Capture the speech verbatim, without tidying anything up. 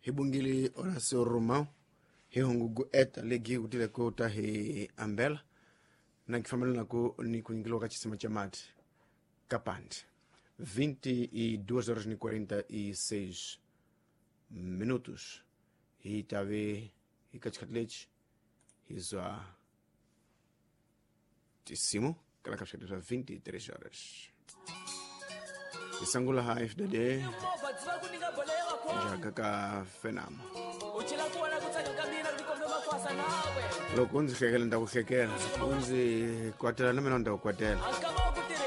Hibungili Horacio Romão, hihungugu eta legi utile kota he ambela, na kifamili nako ni kuingiloka chisima cha mati, kapande. vinte e duas horas e quarenta e seis minutos. Hii tawe, hii kachikatlech, hizwa tisimu, kala kachikatlech vinte e três horas. Isangula ha F D D, Jagaka Fenam. Lokunzi kekele nda kusekela, kunzi kwatela na mena nda kukwatela.